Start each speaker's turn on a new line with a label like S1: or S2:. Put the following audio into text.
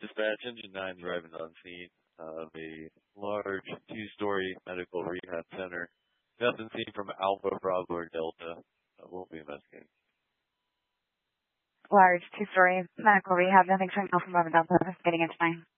S1: Dispatch Engine 9 arriving on scene of a large two-story medical rehab center. Nothing seen from Alpha, Bravo, or Delta. Won't be investigating.
S2: Large two-story medical rehab. Nothing showing Alpha, Bravo, Delta. Getting into 9.